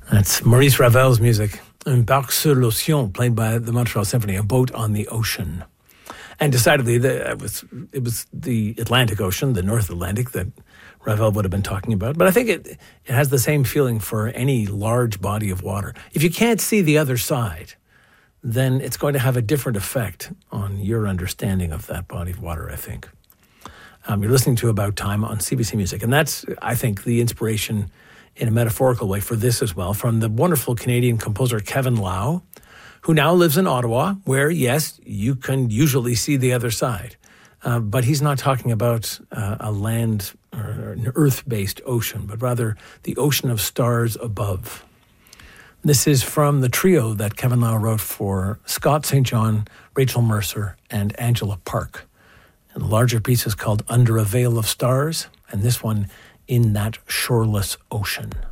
That's Maurice Ravel's music, Un barque sur l'océan, played by the Montreal Symphony, a boat on the ocean. And decidedly, it was the Atlantic Ocean, the North Atlantic, that Ravel would have been talking about. But I think it has the same feeling for any large body of water. If you can't see the other side, then it's going to have a different effect on your understanding of that body of water, I think. You're listening to About Time on CBC Music. And that's, I think, the inspiration in a metaphorical way for this as well, from the wonderful Canadian composer Kevin Lau, who now lives in Ottawa, where, yes, you can usually see the other side. But he's not talking about a land or an earth-based ocean, but rather the ocean of stars above. This is from the trio that Kevin Lau wrote for Scott St. John, Rachel Mercer, and Angela Park. And the larger piece is called Under a Veil of Stars, and this one, In That Shoreless Ocean.